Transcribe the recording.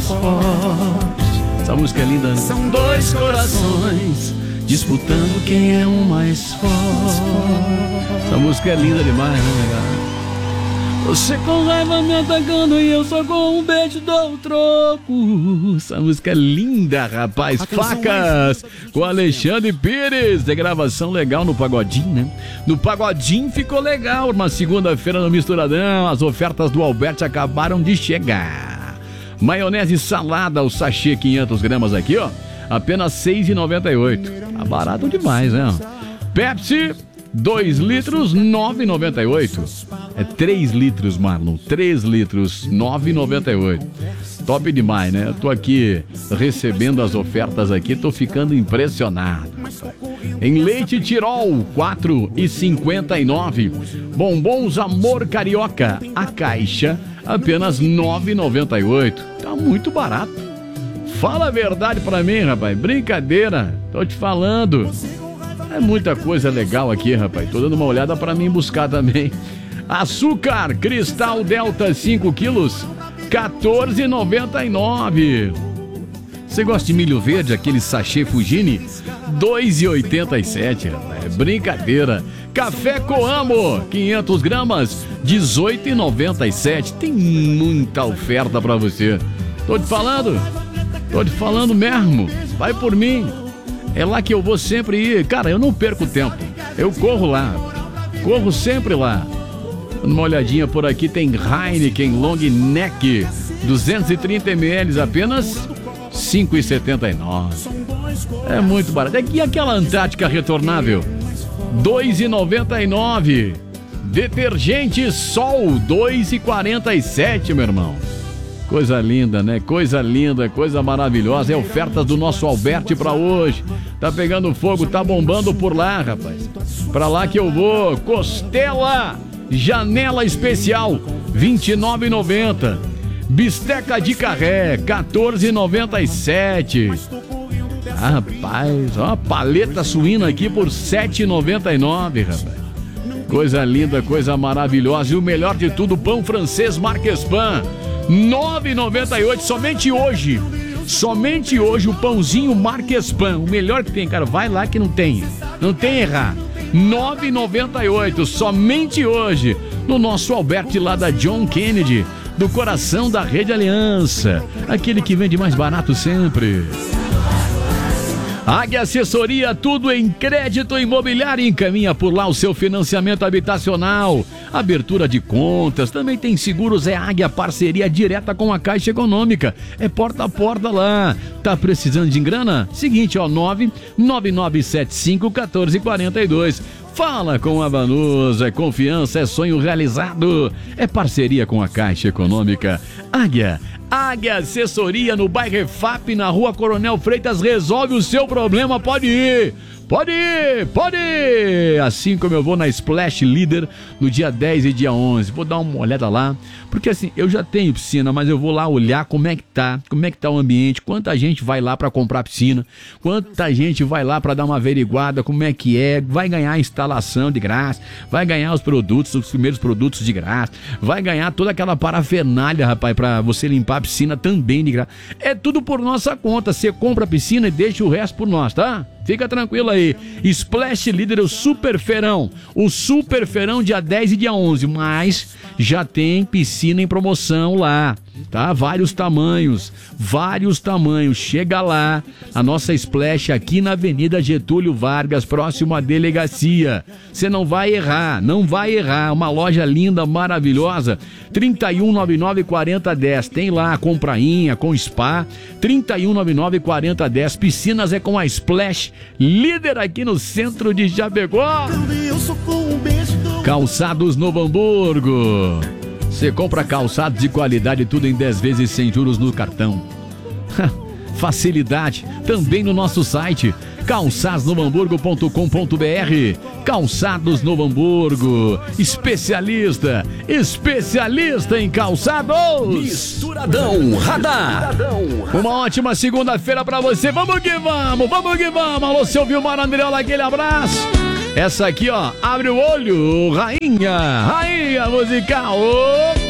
mais forte. Essa música é linda, né? São dois corações disputando quem é o mais forte. Essa música é linda demais, né, cara? Você com raiva me atacando e eu só com um beijo dou o troco. Essa música é linda, rapaz. Facas com Alexandre Pires. De gravação legal no Pagodinho, né? No Pagodinho ficou legal. Uma segunda-feira no Misturadão. As ofertas do Alberti acabaram de chegar. Maionese salada, o sachê 500 gramas aqui, ó. Apenas R$ 6,98. Tá barato demais, né? Pepsi 2 litros, R$ 9,98. É 3 litros, Marlon. 3 litros, R$ 9,98. Top demais, né? Eu tô aqui recebendo as ofertas aqui, tô ficando impressionado. Em leite Tirol, R$ 4,59. Bombons Amor Carioca, a caixa, apenas R$ 9,98. Tá muito barato. Fala a verdade pra mim, rapaz. Brincadeira. Tô te falando. É muita coisa legal aqui, rapaz. Tô dando uma olhada pra mim buscar também. Açúcar Cristal Delta 5 quilos, R$ 14,99. Você gosta de milho verde, aquele sachê Fugini? R$ 2,87, rapaz. É brincadeira. Café Coamo, 500 gramas, R$ 18,97. Tem muita oferta pra você. Tô te falando mesmo. Vai por mim. É lá que eu vou sempre ir. Cara, eu não perco tempo. Eu corro lá. Corro sempre lá. Dando uma olhadinha por aqui, tem Heineken Long Neck 230 ml, apenas R$ 5,79. É muito barato. E aquela Antártica retornável? R$ 2,99. Detergente Sol, R$ 2,47, meu irmão. Coisa linda, né? Coisa linda, coisa maravilhosa. É ofertas do nosso Alberti pra hoje. Tá pegando fogo, tá bombando por lá, rapaz. Pra lá que eu vou. Costela Janela Especial, R$ 29,90. Bisteca de carré, R$ 14,97. Ah, rapaz, ó, paleta suína aqui por R$ 7,99, rapaz. Coisa linda, coisa maravilhosa. E o melhor de tudo, pão francês Marquespan, R$ 9,98. Somente hoje o pãozinho Marquespan, o melhor que tem, cara. Vai lá que não tem errar. R$ 9,98, somente hoje, no nosso Alberti lá da John Kennedy, do coração da Rede Aliança, aquele que vende mais barato sempre. Águia Assessoria, tudo em crédito imobiliário. Encaminha por lá o seu financiamento habitacional, abertura de contas, também tem seguros. É Águia, parceria direta com a Caixa Econômica. É porta a porta lá. Tá precisando de grana? Seguinte, ó, 999751442. Fala com a Vanusa, é confiança, é sonho realizado. É parceria com a Caixa Econômica. Águia Assessoria, no bairro EFAP, na Rua Coronel Freitas. Resolve o seu problema, pode ir. Assim como eu vou na Splash Leader no dia 10 e dia 11. Vou dar uma olhada lá, porque assim, eu já tenho piscina, mas eu vou lá olhar como é que tá o ambiente, quanta gente vai lá para comprar piscina, quanta gente vai lá para dar uma averiguada como é que é, vai ganhar a instalação de graça, vai ganhar os primeiros produtos de graça, vai ganhar toda aquela parafernália, rapaz, para você limpar a piscina também de graça. É tudo por nossa conta. Você compra a piscina e deixa o resto por nós, tá? Fica tranquilo aí. Splash Leader, o Super Feirão dia 10 e dia 11, mas já tem piscina em promoção lá, tá? Vários tamanhos. Chega lá, a nossa Splash aqui na Avenida Getúlio Vargas, próximo à delegacia. Você não vai errar. Uma loja linda, maravilhosa. 3199-4010. Tem lá com prainha, com spa. 3199-4010. Piscinas é com a Splash Líder aqui no centro de Chapecó. Calçados Novo Hamburgo. Você compra calçados de qualidade, tudo em 10 vezes sem juros no cartão. Facilidade também no nosso site calçadosnovohamburgo.com.br. Calçados Novo Hamburgo, especialista em calçados. Misturadão Radar. Uma ótima segunda-feira pra você. Vamos que vamos. Alô, seu Vilmar Andreola, aquele abraço. Essa aqui, ó, abre o olho, rainha musical.